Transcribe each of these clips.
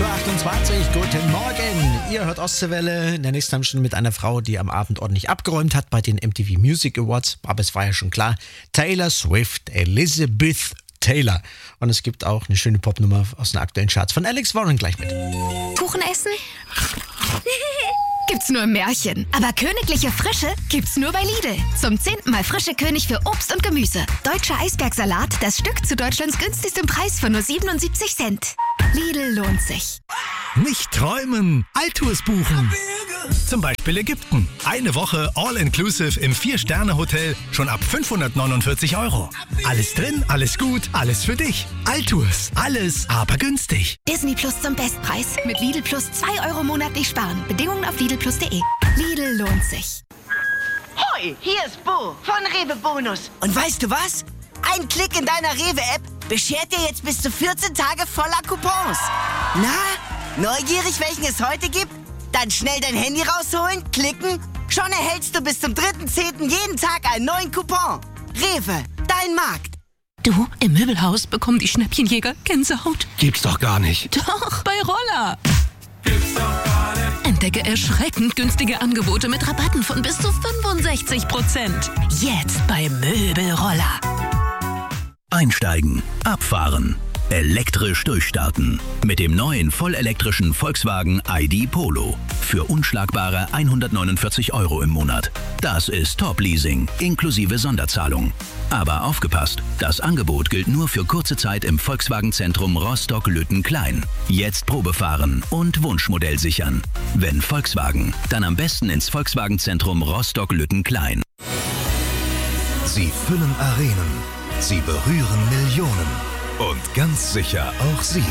6.28 Uhr, guten Morgen. Ihr hört Ostseewelle. In der nächsten halben Stunde mit einer Frau, die am Abend ordentlich abgeräumt hat bei den MTV Music Awards. Aber es war ja schon klar, Taylor Swift, Elizabeth Taylor. Und es gibt auch eine schöne Popnummer aus den aktuellen Charts von Alex Warren gleich mit. Kuchen essen? Gibt's nur im Märchen. Aber königliche Frische gibt's nur bei Lidl. Zum 10. Mal frische König für Obst und Gemüse. Deutscher Eisbergsalat, das Stück zu Deutschlands günstigstem Preis von nur 77 Cent. Lidl lohnt sich. Nicht träumen, Altours buchen. Zum Beispiel Ägypten. Eine Woche All-Inclusive im 4-Sterne-Hotel schon ab 549 €. Alles drin, alles gut, alles für dich. Altours, alles aber günstig. Disney Plus zum Bestpreis. Mit Lidl Plus 2 € monatlich sparen. Bedingungen auf lidl+de. Lidl lohnt sich. Hoi, hier ist Bo von Rewe Bonus. Und weißt du was? Ein Klick in deiner Rewe-App beschert dir jetzt bis zu 14 Tage voller Coupons. Na, neugierig, welchen es heute gibt? Dann schnell dein Handy rausholen, klicken. Schon erhältst du bis zum 3.10. jeden Tag einen neuen Coupon. Rewe, dein Markt. Du, im Möbelhaus bekommen die Schnäppchenjäger Gänsehaut. Gibt's doch gar nicht. Doch, bei Roller. Entdecke erschreckend günstige Angebote mit Rabatten von bis zu 65%. Jetzt bei Möbelroller. Einsteigen, abfahren, elektrisch durchstarten. Mit dem neuen vollelektrischen Volkswagen ID Polo. Für unschlagbare 149 € im Monat. Das ist Top-Leasing, inklusive Sonderzahlung. Aber aufgepasst, das Angebot gilt nur für kurze Zeit im Volkswagen-Zentrum Rostock-Lüttenklein. Jetzt Probefahren und Wunschmodell sichern. Wenn Volkswagen, dann am besten ins Volkswagen-Zentrum Rostock-Lüttenklein. Sie füllen Arenen. Sie berühren Millionen. Und ganz sicher auch Sie.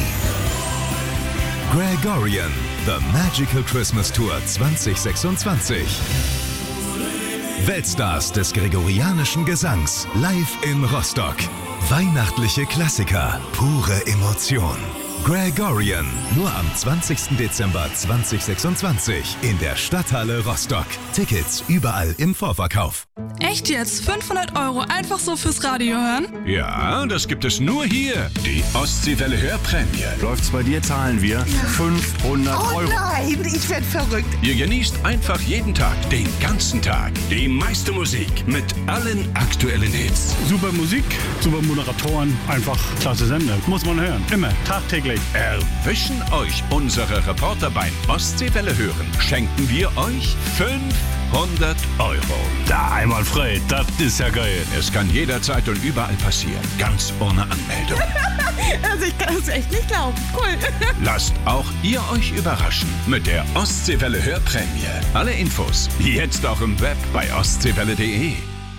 Gregorian, The Magical Christmas Tour 2026. Weltstars des gregorianischen Gesangs live in Rostock. Weihnachtliche Klassiker, pure Emotion. Gregorian, nur am 20. Dezember 2026 in der Stadthalle Rostock. Tickets überall im Vorverkauf. Echt jetzt? 500 € einfach so fürs Radio hören? Ja, das gibt es nur hier. Die Ostseewelle Hörprämie. Läuft's bei dir, zahlen wir 500 €. Oh nein, ich werd verrückt. Ihr genießt einfach jeden Tag, den ganzen Tag, die meiste Musik mit allen aktuellen Hits. Super Musik, super Moderatoren, einfach klasse Sender. Muss man hören. Immer, tagtäglich. Erwischen euch unsere Reporter beim Ostseewelle hören, schenken wir euch 500 €. Da einwandfrei, das ist ja geil. Es kann jederzeit und überall passieren, ganz ohne Anmeldung. Also ich kann es echt nicht glauben. Cool. Lasst auch ihr euch überraschen mit der Ostseewelle Hörprämie. Alle Infos jetzt auch im Web bei ostseewelle.de.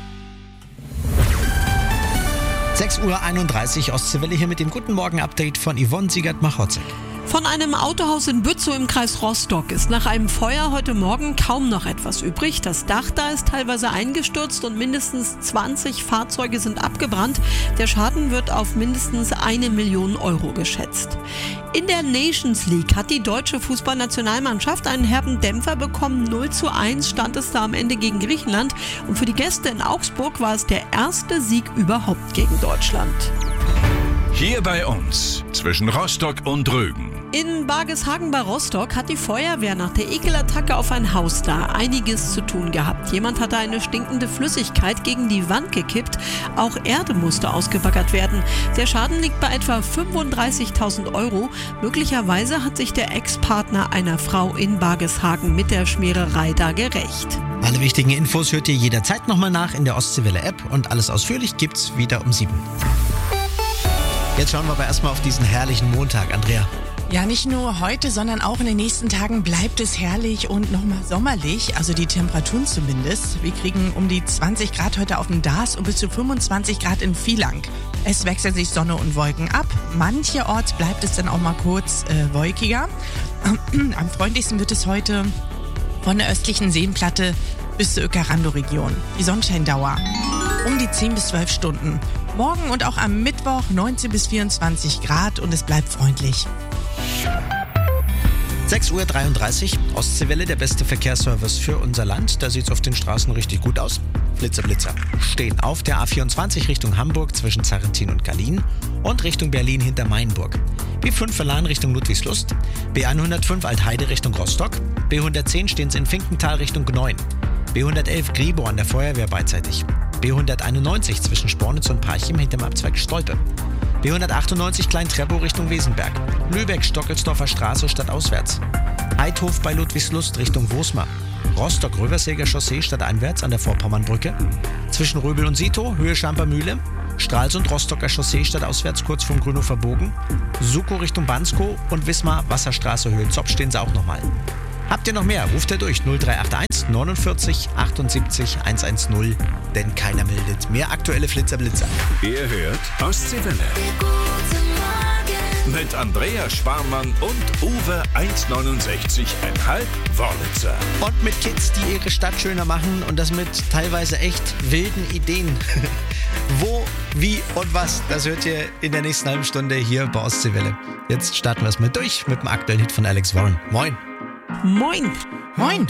6.31 Uhr, Ostseewelle hier mit dem Guten Morgen-Update von Yvonne Siegert-Machotzek. Von einem Autohaus in Bützow im Kreis Rostock ist nach einem Feuer heute Morgen kaum noch etwas übrig. Das Dach da ist teilweise eingestürzt und mindestens 20 Fahrzeuge sind abgebrannt. Der Schaden wird auf mindestens 1 Million € geschätzt. In der Nations League hat die deutsche Fußballnationalmannschaft einen herben Dämpfer bekommen. 0:1 stand es da am Ende gegen Griechenland. Und für die Gäste in Augsburg war es der erste Sieg überhaupt gegen Deutschland. Hier bei uns, zwischen Rostock und Rügen. In Bargeshagen bei Rostock hat die Feuerwehr nach der Ekelattacke auf ein Haus da einiges zu tun gehabt. Jemand hatte eine stinkende Flüssigkeit gegen die Wand gekippt. Auch Erde musste ausgebaggert werden. Der Schaden liegt bei etwa 35.000 €. Möglicherweise hat sich der Ex-Partner einer Frau in Bargeshagen mit der Schmiererei da gerächt. Alle wichtigen Infos hört ihr jederzeit nochmal nach in der Ostseewelle-App und alles ausführlich gibt's wieder um 7. Jetzt schauen wir aber erstmal auf diesen herrlichen Montag, Andrea. Ja, nicht nur heute, sondern auch in den nächsten Tagen bleibt es herrlich und nochmal sommerlich, also die Temperaturen zumindest. Wir kriegen um die 20 Grad heute auf dem Dars und bis zu 25 Grad in Vielang. Es wechseln sich Sonne und Wolken ab. Mancherorts bleibt es dann auch mal kurz wolkiger. Am freundlichsten wird es heute von der östlichen Seenplatte bis zur Öckerando-Region. Die Sonnenscheindauer um die 10 bis 12 Stunden. Morgen und auch am Mittwoch 19 bis 24 Grad und es bleibt freundlich. 6.33 Uhr, Ostseewelle, der beste Verkehrsservice für unser Land. Da sieht es auf den Straßen richtig gut aus. Flitzer stehen auf der A24 Richtung Hamburg zwischen Zarrentin und Gallien und Richtung Berlin hinter Mainburg. B5 Verlan Richtung Ludwigslust, B105 Altheide Richtung Rostock, B110 stehen sie in Finkenthal Richtung Gneuen, B111 Griebo an der Feuerwehr beidseitig, B191 zwischen Spornitz und Parchim hinterm Abzweig Stolpe, B198 Klein-Treppow Richtung Wesenberg, Lübeck-Stockelsdorfer Straße stadtauswärts, Heidhof bei Ludwigslust Richtung Wosmar, Rostock-Röversäger Chaussee stadteinwärts an der Vorpommernbrücke, zwischen Röbel und Sito, Höhe Schampermühle, Stralsund Rostocker Chaussee stadtauswärts kurz vom Grünhofer Bogen, Sukow Richtung Banskow und Wismar Wasserstraße Höhe Zopp stehen sie auch nochmal. Habt ihr noch mehr? Ruft ihr durch 0381 49 78 110, denn keiner meldet. Mehr aktuelle Flitzer-Blitzer. Ihr hört Ostseewelle. Mit Andrea Sparmann und Uwe 1,69,5 Wörlitzer. Und mit Kids, die ihre Stadt schöner machen und das mit teilweise echt wilden Ideen. Wo, wie und was, das hört ihr in der nächsten halben Stunde hier bei Ostseewelle. Jetzt starten wir es mal durch mit dem aktuellen Hit von Alex Warren. Moin. Moin. Moin.